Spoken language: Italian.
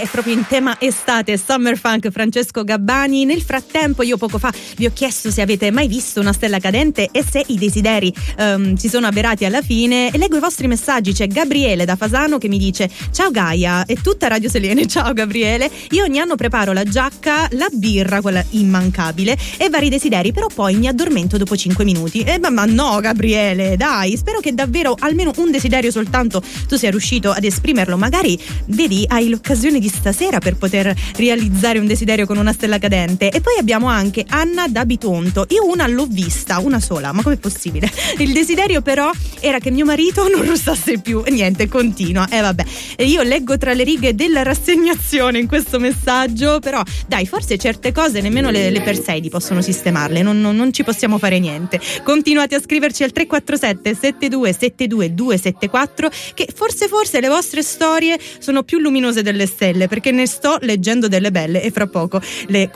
proprio in tema estate, Summer Funk, Francesco Gabbani. Nel frattempo io poco fa vi ho chiesto se avete mai visto una stella cadente e se i desideri si sono avverati alla fine, e leggo i vostri messaggi. C'è Gabriele da Fasano che mi dice: ciao Gaia e tutta Radio Selene. Ciao Gabriele, io ogni anno preparo la giacca, la birra, quella immancabile, e vari desideri, però poi mi addormento dopo 5 minuti. Ma no Gabriele, dai, spero che davvero almeno un desiderio soltanto tu sia riuscito ad esprimerlo. Magari, vedi, hai l'occasione di stasera per poter realizzare un desiderio con una stella cadente. E poi abbiamo anche Anna da Bitonto. Io una l'ho vista, una sola, ma com'è possibile? Il desiderio però era che mio marito non russasse più. E niente, continua. Vabbè, io leggo tra le righe della rassegnazione in questo messaggio, però dai, forse certe cose nemmeno le Perseidi possono sistemarle, non ci possiamo fare niente. Continuate a scriverci al 347 7272 274, che forse le vostre storie sono più luminose delle stelle, perché ne sto leggendo delle belle e fra poco le